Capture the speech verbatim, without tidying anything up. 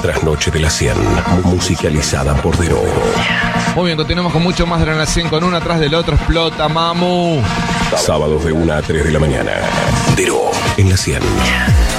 Trasnoche de la cien, musicalizada por Dero. Muy bien, continuamos con mucho más de la cien, con uno atrás del otro. Explota, mamu. Sábados de una a tres de la mañana. Dero en la cien.